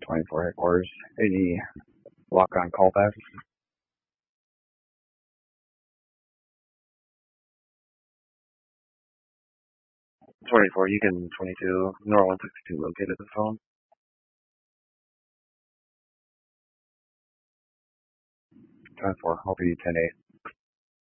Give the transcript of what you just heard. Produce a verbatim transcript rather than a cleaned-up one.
twenty-four headquarters. Any lock-on callbacks? twenty-four, you can twenty-two, Nor one sixty-two located the phone. twenty-four, I'll be ten eight.